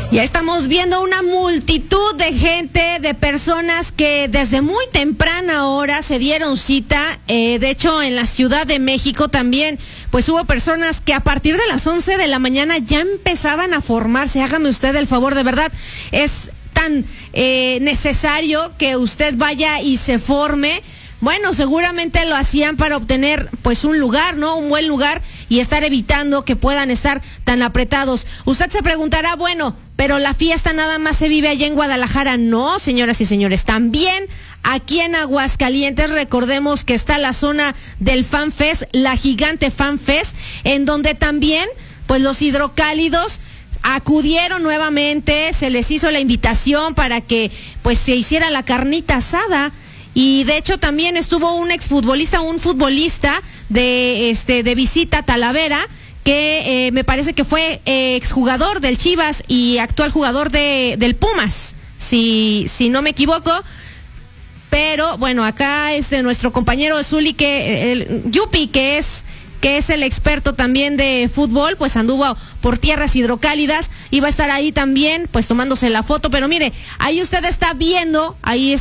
Ya estamos viendo una multitud de gente, de personas que desde muy temprana hora se dieron cita. De hecho, en la Ciudad de México también, pues hubo personas que a partir de las 11 de la mañana ya empezaban a formarse. Hágame usted el favor, de verdad, es tan necesario que usted vaya y se forme. Bueno, seguramente lo hacían para obtener pues un lugar, ¿no? Un buen lugar y estar evitando que puedan estar tan apretados. Usted se preguntará, bueno, pero la fiesta nada más se vive allá en Guadalajara. No, señoras y señores, también aquí en Aguascalientes. Recordemos que está la zona del Fan Fest, la gigante Fan Fest, en donde también pues los hidrocálidos acudieron nuevamente, se les hizo la invitación para que pues se hiciera la carnita asada. Y de hecho también estuvo un exfutbolista, un futbolista de visita a Talavera, que me parece que fue exjugador del Chivas y actual jugador del Pumas, si no me equivoco. Pero bueno, acá nuestro compañero Zuli, Yupi, que es el experto también de fútbol, pues anduvo por tierras hidrocálidas, iba a estar ahí también, pues tomándose la foto. Pero mire, ahí usted está viendo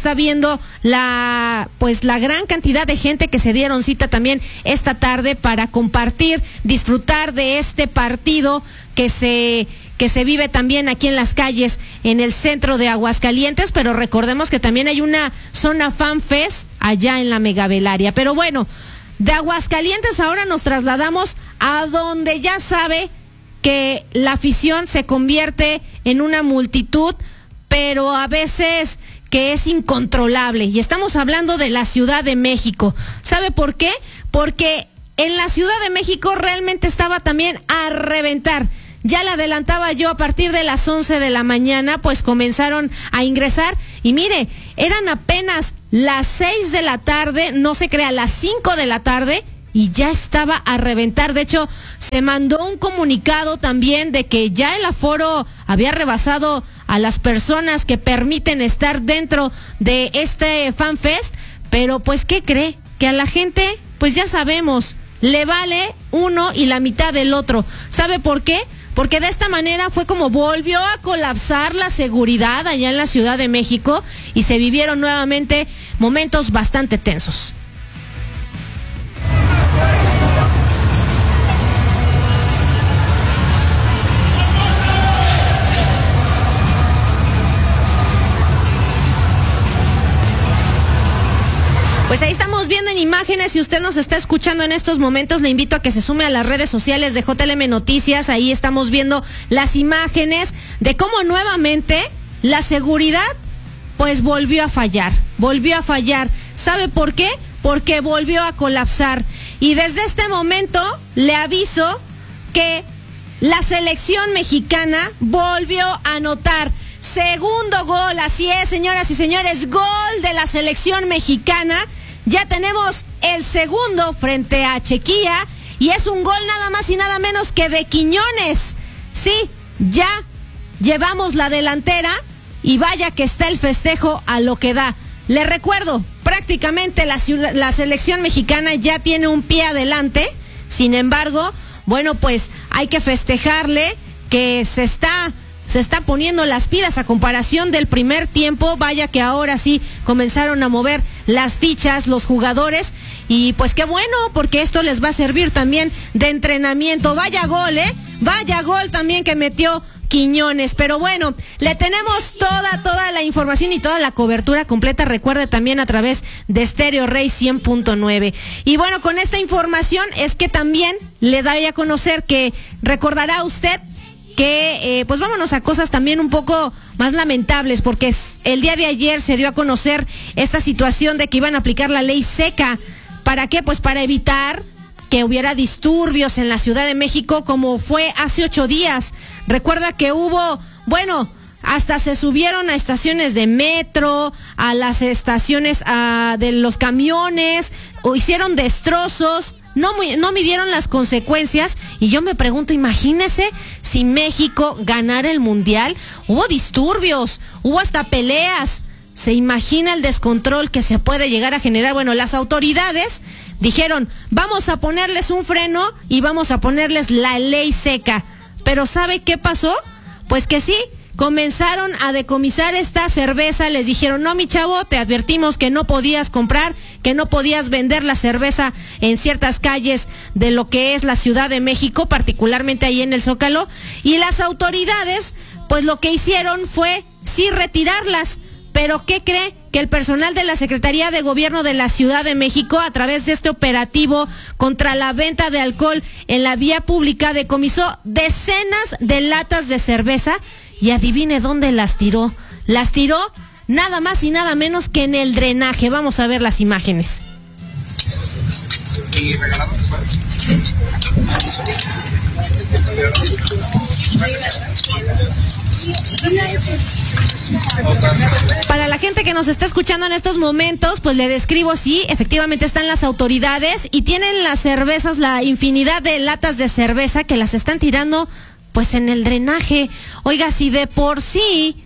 la gran cantidad de gente que se dieron cita también esta tarde para compartir, disfrutar de este partido que se vive también aquí en las calles, en el centro de Aguascalientes. Pero recordemos que también hay una zona Fan Fest allá en la Megavelaria. Pero bueno, de Aguascalientes ahora nos trasladamos a donde ya sabe que la afición se convierte en una multitud, pero a veces que es incontrolable. Y estamos hablando de la Ciudad de México. ¿Sabe por qué? Porque en la Ciudad de México realmente estaba también a reventar. Ya le adelantaba yo, a partir de las 11 de la mañana, pues comenzaron a ingresar. Y mire, eran apenas las 6 de la tarde, no se crea, las 5 de la tarde, y ya estaba a reventar. De hecho, se mandó un comunicado también de que ya el aforo había rebasado a las personas que permiten estar dentro de este Fan Fest. Pero pues, ¿qué cree? Que a la gente, pues ya sabemos, le vale uno y la mitad del otro. ¿Sabe por qué? Porque de esta manera fue como volvió a colapsar la seguridad allá en la Ciudad de México y se vivieron nuevamente momentos bastante tensos. Pues ahí estamos viendo en imágenes. Si usted nos está escuchando en estos momentos, le invito a que se sume a las redes sociales de JLM Noticias. Ahí estamos viendo las imágenes de cómo nuevamente la seguridad pues volvió a fallar. ¿Sabe por qué? Porque volvió a colapsar. Y desde este momento le aviso que la selección mexicana volvió a anotar segundo gol. Así es, señoras y señores, gol de la selección mexicana. Ya tenemos el segundo frente a Chequia y es un gol nada más y nada menos que de Quiñones. Sí, ya llevamos la delantera y vaya que está el festejo a lo que da. Le recuerdo, prácticamente la selección mexicana ya tiene un pie adelante. Sin embargo, bueno, pues hay que festejarle que se está poniendo las pilas a comparación del primer tiempo. Vaya que ahora sí comenzaron a mover las fichas los jugadores y pues qué bueno, porque esto les va a servir también de entrenamiento. Vaya gol, vaya gol también que metió Quiñones. Pero bueno, le tenemos toda la información y toda la cobertura completa. Recuerde también a través de Stereo Rey 100.9. Y bueno, con esta información es que también le doy a conocer que recordará usted que pues vámonos a cosas también un poco más lamentables, porque el día de ayer se dio a conocer esta situación de que iban a aplicar la ley seca. ¿Para qué? Pues para evitar que hubiera disturbios en la Ciudad de México como fue hace 8 días. Recuerda que hubo, bueno, hasta se subieron a estaciones de metro, a las estaciones de los camiones, o hicieron destrozos. No midieron las consecuencias y yo me pregunto, imagínese si México ganara el Mundial. Hubo disturbios, hubo hasta peleas. ¿Se imagina el descontrol que se puede llegar a generar? Bueno, las autoridades dijeron, vamos a ponerles un freno y vamos a ponerles la ley seca. Pero ¿sabe qué pasó? Pues que sí, comenzaron a decomisar esta cerveza. Les dijeron, no, mi chavo, te advertimos que no podías comprar, que no podías vender la cerveza en ciertas calles de lo que es la Ciudad de México, particularmente ahí en el Zócalo. Y las autoridades, pues lo que hicieron fue sí retirarlas. Pero ¿qué cree? Que el personal de la Secretaría de Gobierno de la Ciudad de México, a través de este operativo contra la venta de alcohol en la vía pública, decomisó decenas de latas de cerveza y adivine dónde las tiró. Las tiró nada más y nada menos que en el drenaje. Vamos a ver las imágenes. Para la gente que nos está escuchando en estos momentos, pues le describo, sí, efectivamente están las autoridades y tienen las cervezas, la infinidad de latas de cerveza que las están tirando pues en el drenaje. Oiga, si de por sí,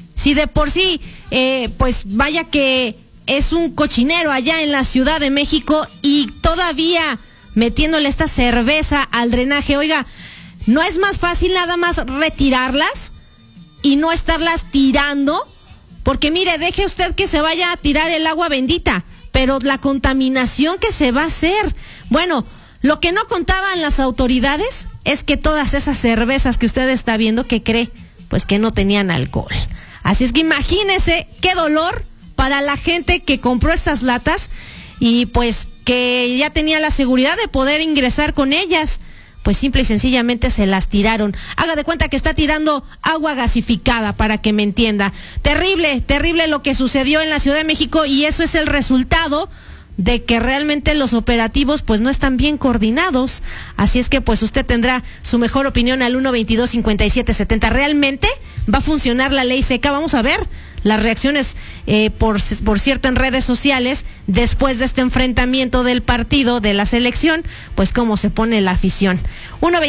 pues vaya que es un cochinero allá en la Ciudad de México y todavía metiéndole esta cerveza al drenaje. Oiga, ¿no es más fácil nada más retirarlas y no estarlas tirando? Porque mire, deje usted que se vaya a tirar el agua bendita, pero la contaminación que se va a hacer. Bueno, lo que no contaban las autoridades es que todas esas cervezas que usted está viendo, ¿qué cree? Pues que no tenían alcohol. Así es que imagínese qué dolor para la gente que compró estas latas y pues que ya tenía la seguridad de poder ingresar con ellas. Pues simple y sencillamente se las tiraron. Haga de cuenta que está tirando agua gasificada, para que me entienda. Terrible, terrible lo que sucedió en la Ciudad de México, y eso es el resultado de que realmente los operativos pues no están bien coordinados. Así es que pues usted tendrá su mejor opinión al 122-5770. ¿Realmente va a funcionar la ley seca? Vamos a ver las reacciones, por cierto, en redes sociales, después de este enfrentamiento del partido, de la selección, pues cómo se pone la afición.